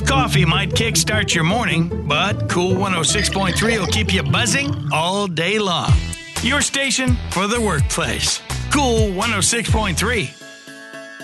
coffee might kickstart your morning, but Cool 106.3 will keep you buzzing all day long. Your station for the workplace. Cool 106.3.